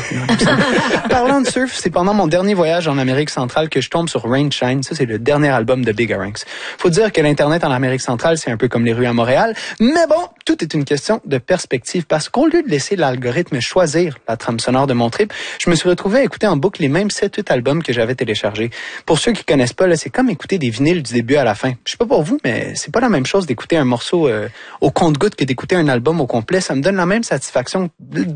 Parlant de surf, c'est pendant mon dernier voyage en Amérique centrale que je tombe sur Rain Shine. Ça, c'est le dernier album de Bigarynx. Faut dire que l'Internet en Amérique centrale, c'est un peu comme les rues à Montréal. Mais bon, tout est une question de perspective parce qu'au lieu de laisser l'algorithme choisir la trame sonore de mon trip, je me suis retrouvé à écouter en boucle les mêmes 7-8 albums que j'avais téléchargés. Pour ceux qui connaissent pas, là, c'est comme écouter des vinyles du début à la fin. Je sais pas pour vous, mais c'est pas la même chose d'écouter un morceau au compte-gouttes que d'écouter un album au complet. Ça me donne la même satisfaction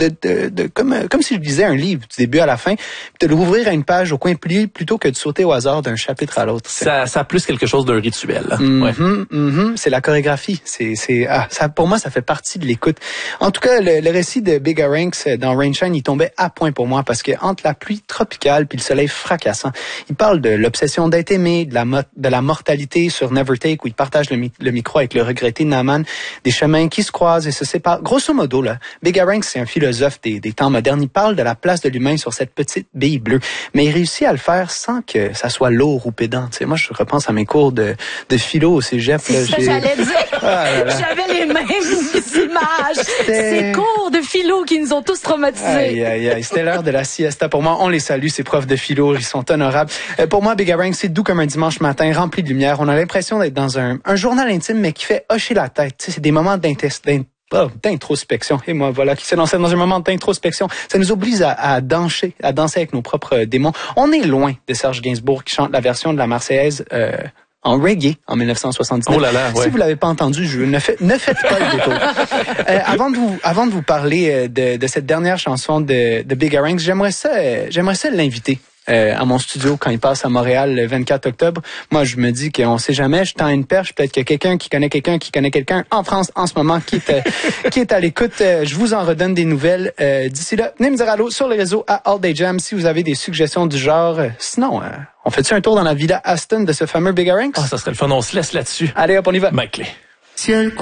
comme si je lisais un livre du début à la fin, de l'ouvrir à une page au coin plié plutôt que de sauter au hasard d'un chapitre à l'autre. Ça a plus quelque chose d'un rituel. C'est la chorégraphie. Ça, pour moi, ça fait partie de l'écoute. En tout cas, le récit de Bigarynx dans Rain Shine, il tombait à point pour moi parce que entre la pluie tropicale puis le soleil fracassant, il parle de l'obsession d'être aimé, de la mortalité sur Nevertake où il partage le micro avec le regretté Naaman, des chemins qui se croisent et se séparent. Grosso modo, là, Bigarynx, c'est un philosophe des temps modernes. Il parle de la place de l'humain sur cette petite bille bleue, mais il réussit à le faire sans que ça soit lourd ou pédant. Tu sais, moi, je repense à mes cours de philo au cégep. C'est ça, j'allais dire. J'avais les mêmes images. Ces cours de philo qui nous ont tous traumatisés. Aïe. C'était l'heure de la siesta. Pour moi, on les salue, ces profs de philo. Ils sont honorables. Pour moi, Bigarynx, c'est doux comme un dimanche matin, rempli de lumière. On a l'impression d'être dans un journal intime, mais qui fait hocher la tête. Tu sais, c'est des moments d'introspection. Et moi, voilà, qui s'est lancé dans un moment d'introspection. Ça nous oblige à danser avec nos propres démons. On est loin de Serge Gainsbourg qui chante la version de la Marseillaise en reggae en 1979. Oh là là, ouais. Si vous l'avez pas entendu, ne faites pas le détour. Avant de vous parler de cette dernière chanson de Bigarynx, j'aimerais ça l'inviter. À mon studio quand il passe à Montréal le 24 octobre. Moi, je me dis qu'on sait jamais, je tends une perche, peut-être qu'il y a quelqu'un qui connaît quelqu'un en France en ce moment qui est à l'écoute. Je vous en redonne des nouvelles. D'ici là, venez me dire allô sur les réseaux à All Day Jam si vous avez des suggestions du genre. Sinon, on fait-tu un tour dans la Villa Aston de ce fameux Bigarynx? Ça serait le fun, on se laisse là-dessus. Allez hop, on y va. Mike Clé.